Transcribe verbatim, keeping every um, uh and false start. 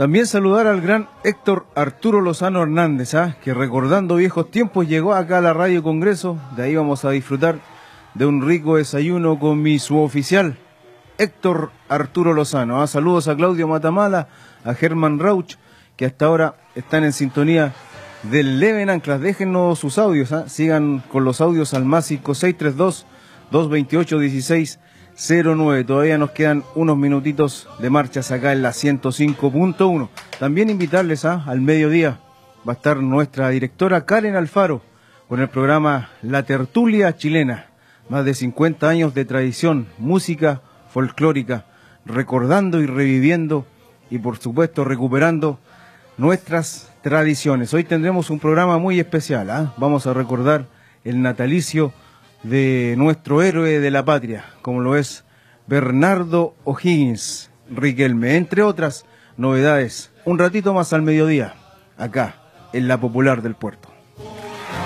También saludar al gran Héctor Arturo Lozano Hernández, ¿ah? que recordando viejos tiempos llegó acá a la Radio Congreso. De ahí vamos a disfrutar de un rico desayuno con mi suboficial, Héctor Arturo Lozano. ¿ah? Saludos a Claudio Matamala, a Germán Rauch, que hasta ahora están en sintonía del Leven Anclas. Déjenos sus audios, ¿ah? sigan con los audios al más cinco seis tres dos, dos dos ocho, uno seis cero nueve. Todavía nos quedan unos minutitos de marchas acá en la ciento cinco punto uno. También invitarles ¿ah? al mediodía. Va a estar nuestra directora Karen Alfaro con el programa La Tertulia Chilena. Más de cincuenta años de tradición, música folclórica, recordando y reviviendo y por supuesto recuperando nuestras tradiciones. Hoy tendremos un programa muy especial. ¿ah? Vamos a recordar el natalicio de nuestro héroe de la patria, como lo es Bernardo O'Higgins Riquelme, entre otras novedades. Un ratito más al mediodía, acá, en la Popular del Puerto.